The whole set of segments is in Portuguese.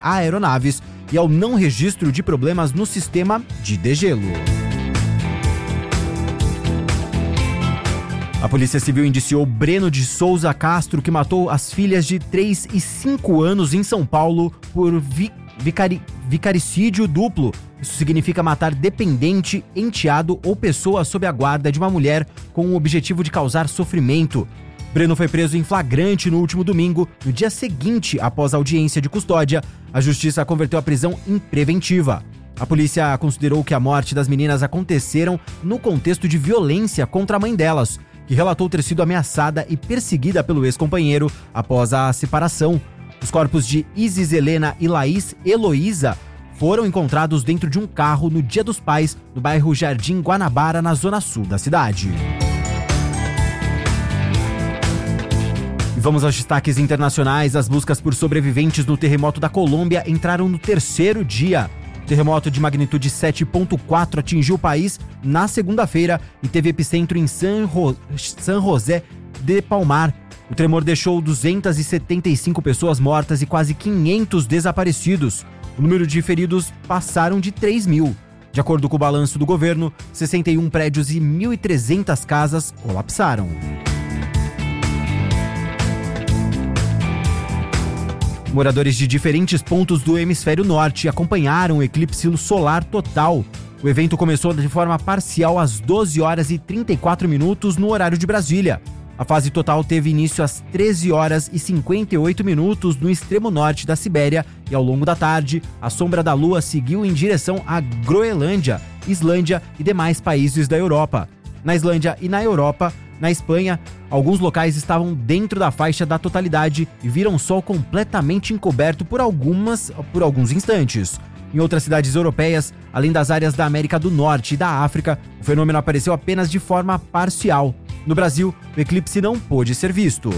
aeronaves e ao não registro de problemas no sistema de degelo. A Polícia Civil indiciou Breno de Souza Castro, que matou as filhas de 3 e 5 anos em São Paulo por vicaricídio duplo. Isso significa matar dependente, enteado ou pessoa sob a guarda de uma mulher com o objetivo de causar sofrimento. Breno foi preso em flagrante no último domingo. No dia seguinte, após a audiência de custódia, a Justiça converteu a prisão em preventiva. A polícia considerou que a morte das meninas aconteceram no contexto de violência contra a mãe delas, que relatou ter sido ameaçada e perseguida pelo ex-companheiro após a separação. Os corpos de Isis Helena e Laís Heloísa foram encontrados dentro de um carro no Dia dos Pais, no bairro Jardim Guanabara, na zona sul da cidade. E vamos aos destaques internacionais. As buscas por sobreviventes no terremoto da Colômbia entraram no 3º dia. O terremoto de magnitude 7.4 atingiu o país na segunda-feira e teve epicentro em San José de Palmar. O tremor deixou 275 pessoas mortas e quase 500 desaparecidos. O número de feridos passaram de 3 mil. De acordo com o balanço do governo, 61 prédios e 1.300 casas colapsaram. Moradores de diferentes pontos do hemisfério norte acompanharam o eclipse solar total. O evento começou de forma parcial às 12 horas e 34 minutos no horário de Brasília. A fase total teve início às 13 horas e 58 minutos no extremo norte da Sibéria e ao longo da tarde, a sombra da Lua seguiu em direção à Groenlândia, Islândia e demais países da Europa. Na Islândia e na Europa, na Espanha, alguns locais estavam dentro da faixa da totalidade e viram o sol completamente encoberto por alguns instantes. Em outras cidades europeias, além das áreas da América do Norte e da África, o fenômeno apareceu apenas de forma parcial. No Brasil, o eclipse não pôde ser visto.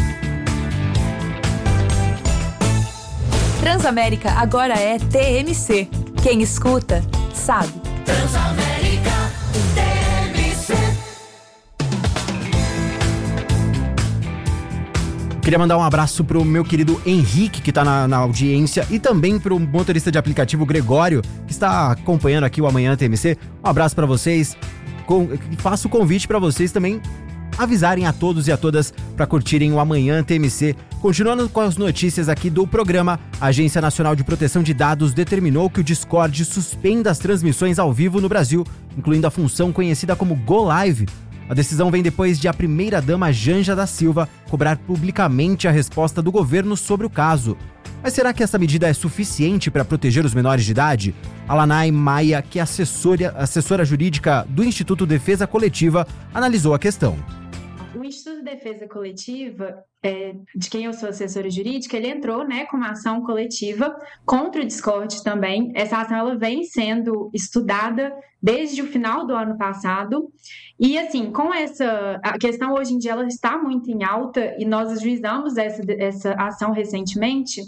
Transamérica agora é TMC. Quem escuta, sabe. Transamérica TMC. Queria mandar um abraço pro meu querido Henrique, que tá na audiência, e também pro motorista de aplicativo Gregório, que está acompanhando aqui o Amanhã TMC. Um abraço para vocês. Faço o convite para vocês também avisarem a todos e a todas para curtirem o Amanhã TMC. Continuando com as notícias aqui do programa, a Agência Nacional de Proteção de Dados determinou que o Discord suspenda as transmissões ao vivo no Brasil, incluindo a função conhecida como Go Live. A decisão vem depois de a primeira-dama Janja da Silva cobrar publicamente a resposta do governo sobre o caso. Mas será que essa medida é suficiente para proteger os menores de idade? A Lanai Maia, que é assessora jurídica do Instituto Defesa Coletiva, analisou a questão. O Instituto de Defesa Coletiva, de quem eu sou assessora jurídica, ele entrou, com uma ação coletiva contra o Discord também. Essa ação ela vem sendo estudada desde o final do ano passado. E, assim, a questão hoje em dia ela está muito em alta e nós ajuizamos essa ação recentemente.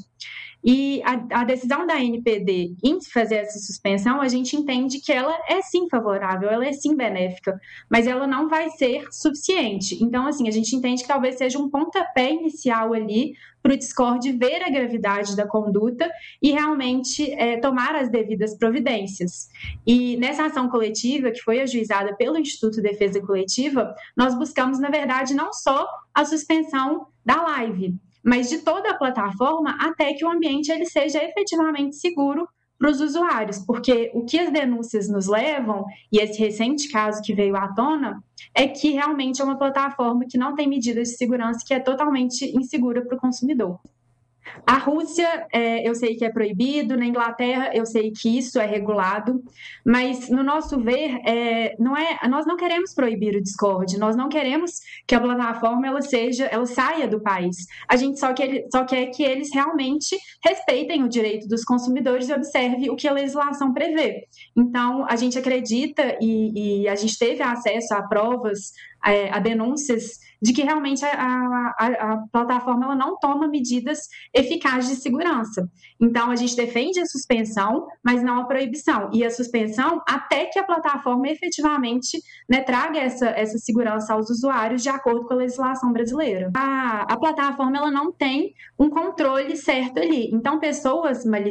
E a decisão da ANPD em fazer essa suspensão, a gente entende que ela é sim favorável, ela é sim benéfica, mas ela não vai ser suficiente. Então, assim, a gente entende que talvez seja um pontapé inicial ali para o Discord ver a gravidade da conduta e realmente tomar as devidas providências. E nessa ação coletiva, que foi ajuizada pelo Instituto de Defesa Coletiva, nós buscamos, na verdade, não só a suspensão da live, mas de toda a plataforma até que o ambiente ele seja efetivamente seguro para os usuários, porque o que as denúncias nos levam, e esse recente caso que veio à tona, é que realmente é uma plataforma que não tem medidas de segurança, que é totalmente insegura para o consumidor. A Rússia, eu sei que é proibido, na Inglaterra eu sei que isso é regulado, mas no nosso ver, nós não queremos proibir o Discord, nós não queremos que a plataforma ela saia do país. A gente só quer que eles realmente respeitem o direito dos consumidores e observe o que a legislação prevê. Então, a gente acredita e a gente teve acesso a provas a denúncias de que realmente a plataforma ela não toma medidas eficazes de segurança. Então, a gente defende a suspensão, mas não a proibição. E a suspensão até que a plataforma efetivamente, né, traga essa segurança aos usuários de acordo com a legislação brasileira. A plataforma ela não tem um controle certo ali. Então, pessoas